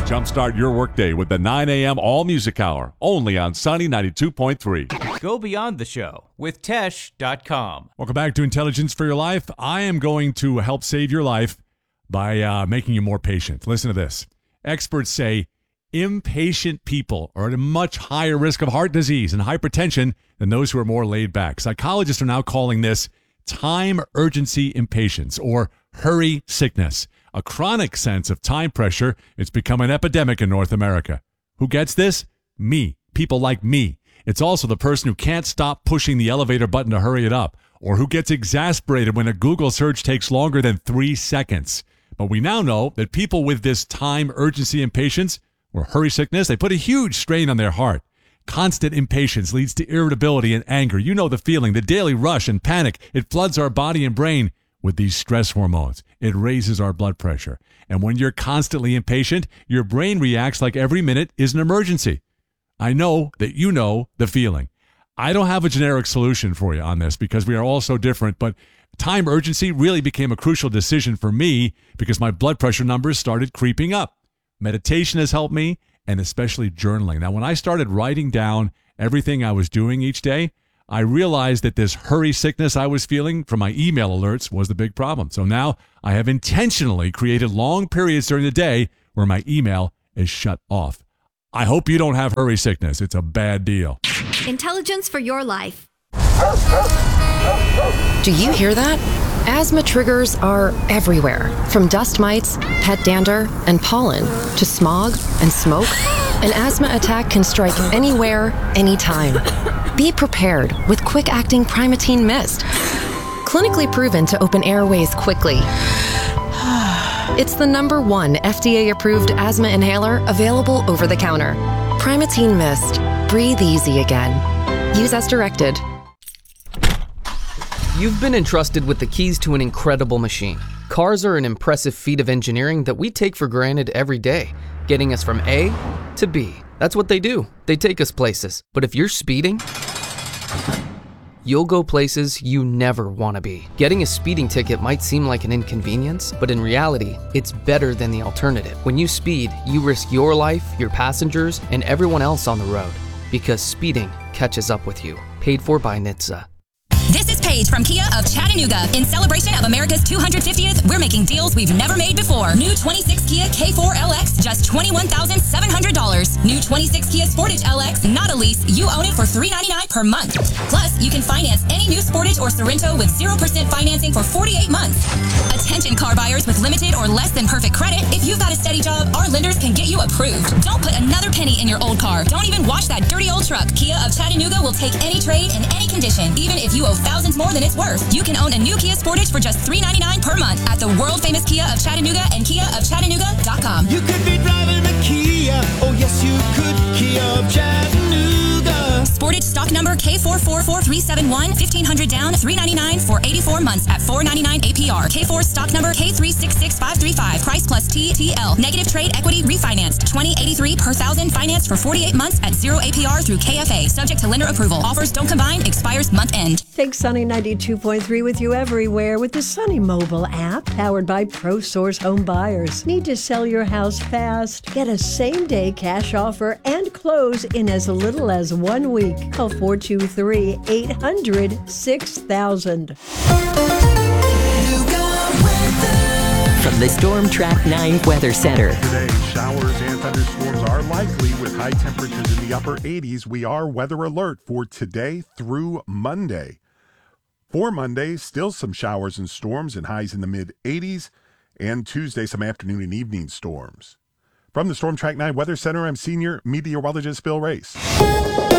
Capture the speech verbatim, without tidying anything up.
Jumpstart your workday with the nine a.m. All Music Hour, only on Sunny ninety-two point three. Go beyond the show with Tesh dot com. Welcome back to Intelligence for Your Life. I am going to help save your life by uh, making you more patient. Listen to this. Experts say impatient people are at a much higher risk of heart disease and hypertension than those who are more laid back. Psychologists are now calling this time urgency impatience, or hurry sickness. A chronic sense of time pressure. It's become an epidemic in North America. Who gets this? Me. People like me. It's also the person who can't stop pushing the elevator button to hurry it up, or who gets exasperated when a Google search takes longer than three seconds. But we now know that people with this time urgency impatience, or hurry sickness, they put a huge strain on their heart. Constant impatience leads to irritability and anger. You know the feeling, the daily rush and panic. It floods our body and brain with these stress hormones. It raises our blood pressure. And when you're constantly impatient, your brain reacts like every minute is an emergency. I know that you know the feeling. I don't have a generic solution for you on this because we are all so different, but time urgency really became a crucial decision for me because my blood pressure numbers started creeping up. Meditation has helped me, and especially journaling. Now, when I started writing down everything I was doing each day, I realized that this hurry sickness I was feeling from my email alerts was the big problem. So now I have intentionally created long periods during the day where my email is shut off. I hope you don't have hurry sickness. It's a bad deal. Intelligence for your life. Do you hear that? Asthma triggers are everywhere, from dust mites, pet dander, and pollen, to smog and smoke. An asthma attack can strike anywhere, anytime. Be prepared with quick-acting Primatene Mist. Clinically proven to open airways quickly. It's the number one F D A-approved asthma inhaler available over the counter. Primatene Mist. Breathe easy again. Use as directed. You've been entrusted with the keys to an incredible machine. Cars are an impressive feat of engineering that we take for granted every day, getting us from A to B. That's what they do. They take us places. But if you're speeding, you'll go places you never want to be. Getting a speeding ticket might seem like an inconvenience, but in reality, it's better than the alternative. When you speed, you risk your life, your passengers, and everyone else on the road, because speeding catches up with you. Paid for by N H T S A. This is Paige from Kia of Chattanooga. In celebration of America's two hundred fiftieth, we're making deals we've never made before. New twenty-six Kia K four L X, just twenty-one thousand seven hundred dollars. New twenty-six Kia Sportage L X, not a lease. You own it for three hundred ninety-nine dollars per month. Plus, you can finance any new Sportage or Sorento with zero percent financing for forty-eight months. Attention car buyers with limited or less than perfect credit. If you've got a steady job, our lenders can get you approved. Don't put another penny in your old car. Don't even wash that dirty old truck. Kia of Chattanooga will take any trade in any condition, even if you owe thousands more than it's worth. You can own a new Kia Sportage for just three hundred ninety-nine dollars per month at the world-famous Kia of Chattanooga and kia of chattanooga dot com. You could be driving a Kia. Oh, yes, you could. Kia of Chattanooga. Sportage stock number K four four four three seven one, fifteen hundred down, three hundred ninety-nine for eighty-four months at four hundred ninety-nine A P R. K four stock number K three six six five three five. Price plus T T L. Negative trade equity refinanced. twenty eighty-three per thousand financed for forty-eight months at zero A P R through K F A. Subject to lender approval. Offers don't combine. Expires month end. Take Sunny ninety-two point three with you everywhere with the Sunny mobile app powered by ProSource Home Buyers. Need to sell your house fast? Get a same-day cash offer and close in as little as one week. Call four two three, eight hundred, six thousand. From the Storm Track nine Weather Center. Today, showers and thunderstorms are likely with high temperatures in the upper eighties. We are weather alert for today through Monday. For Monday, still some showers and storms and highs in the mid eighties. And Tuesday, some afternoon and evening storms. From the Storm Track nine Weather Center, I'm senior meteorologist Bill Race.